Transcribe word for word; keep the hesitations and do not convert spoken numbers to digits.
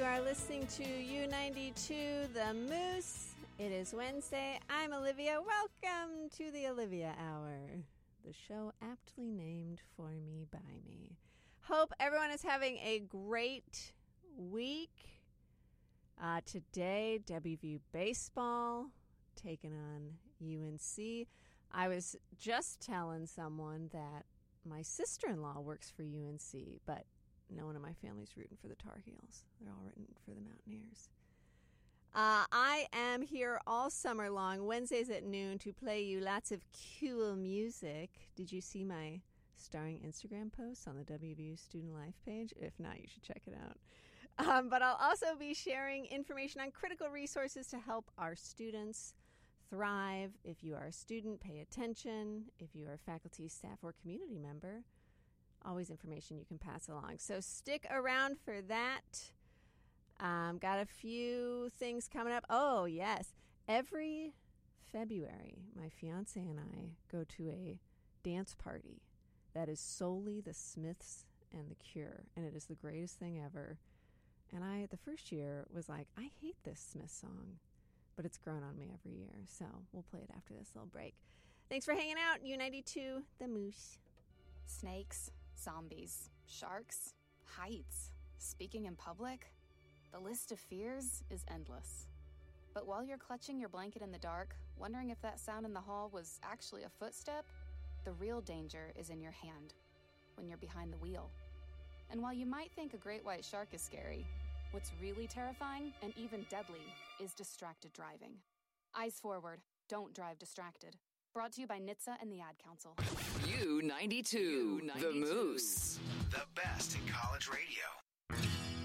You are listening to U ninety-two, The Moose. It is Wednesday. I'm Olivia. Welcome to the Olivia Hour, the show aptly named for me by me. Hope everyone is having a great week. Uh, today, W V U Baseball taking on U N C. I was just telling someone that my sister-in-law works for U N C, but no one in my family's rooting for the Tar Heels. They're all rooting for the Mountaineers. Uh, I am here all summer long, Wednesdays at noon, to play you lots of cool music. Did you see my starring Instagram posts on the W V U Student Life page? If not, you should check it out. Um, but I'll also be sharing information on critical resources to help our students thrive. If you are a student, pay attention. If you are a faculty, staff, or community member, always information you can pass along. So stick around for that. Um, got a few things coming up. Oh, yes. Every February, my fiance and I go to a dance party that is solely the Smiths and the Cure, and it is the greatest thing ever. And I, the first year, was like, I hate this Smith song, but it's grown on me every year. So we'll play it after this little break. Thanks for hanging out. U ninety-two, The Moose. Snakes. Zombies, sharks, heights, speaking in public. The list of fears is endless. But while you're clutching your blanket in the dark, wondering if that sound in the hall was actually a footstep, the real danger is in your hand, when you're behind the wheel. And while you might think a great white shark is scary, what's really terrifying and even deadly is distracted driving. Eyes forward, don't drive distracted. Brought to you by N H T S A and the Ad Council. U ninety-two, the Moose. The best in college radio.